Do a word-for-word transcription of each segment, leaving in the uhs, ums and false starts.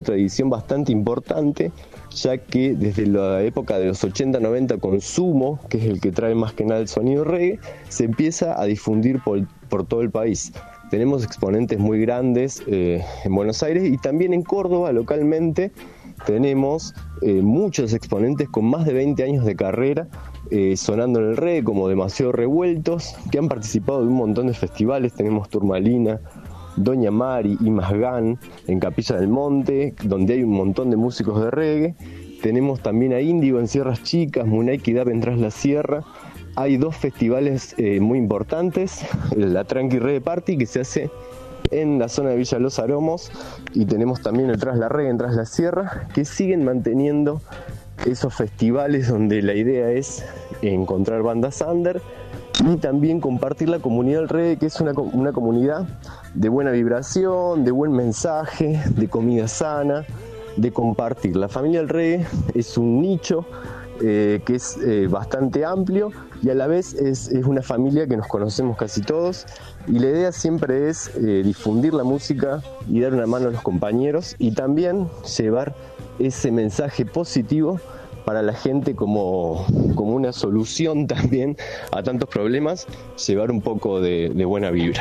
tradición bastante importante, ya que desde la época de los ochenta noventa con Sumo, que es el que trae más que nada el sonido reggae, se empieza a difundir por, por todo el país. Tenemos exponentes muy grandes eh, en Buenos Aires y también en Córdoba localmente tenemos eh, muchos exponentes con más de veinte años de carrera eh, sonando en el reggae, como Demasiado Revueltos, que han participado de un montón de festivales. Tenemos Turmalina, Doña Mari y Masgán en Capilla del Monte, donde hay un montón de músicos de reggae. Tenemos también a Índigo en Sierras Chicas, Munaiki Dab en Tras la Sierra. Hay dos festivales eh, muy importantes, la Tranqui Reggae Party, que se hace en la zona de Villa Los Aromos, y tenemos también el Tras la Reggae en Tras la Sierra, que siguen manteniendo esos festivales donde la idea es encontrar bandas under y también compartir la comunidad del reggae, que es una, una comunidad de buena vibración, de buen mensaje, de comida sana, de compartir. La familia del reggae es un nicho eh, que es eh, bastante amplio y a la vez es, es una familia que nos conocemos casi todos, y la idea siempre es eh, difundir la música y dar una mano a los compañeros y también llevar ese mensaje positivo para la gente como, como una solución también a tantos problemas, llevar un poco de, de buena vibra.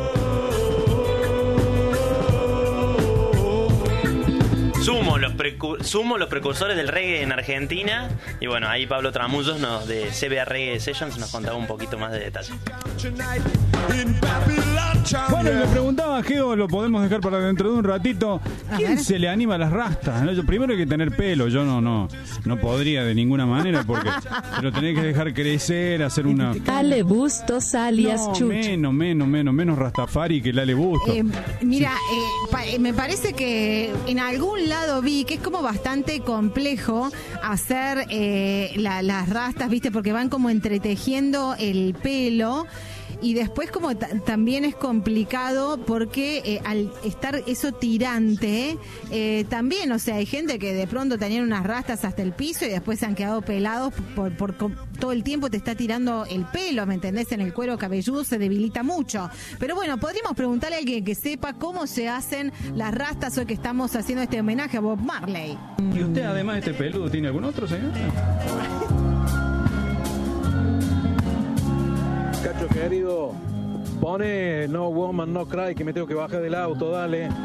Sumo los, precu- Sumo, los precursores del reggae en Argentina. Y bueno, ahí Pablo Tramullos nos, de C B A Reggae Sessions nos contaba un poquito más de detalle. Bueno, le preguntaba a Geo, lo podemos dejar para dentro de un ratito. ¿Quién se le anima a las rastas? ¿No? Yo, primero hay que tener pelo, yo no no no podría de ninguna manera, porque pero tenés que dejar crecer, hacer una... Ale Bustos alias no, Chuch. menos, menos, menos, menos Rastafari que el Ale Bustos. Eh, mira, eh, pa- eh, me parece que en algún lado vi que es como bastante complejo hacer eh, la- las rastas, ¿viste? Porque van como entretejiendo el pelo. Y después como t- también es complicado porque eh, al estar eso tirante, eh, también, o sea, hay gente que de pronto tenían unas rastas hasta el piso y después se han quedado pelados por, por, por todo el tiempo te está tirando el pelo, ¿me entendés? En el cuero cabelludo se debilita mucho. Pero bueno, podríamos preguntarle a alguien que sepa cómo se hacen las rastas hoy que estamos haciendo este homenaje a Bob Marley. ¿Y usted además de este peludo tiene algún otro, señor? Cacho querido, pone No Woman No Cry, que me tengo que bajar del auto, dale.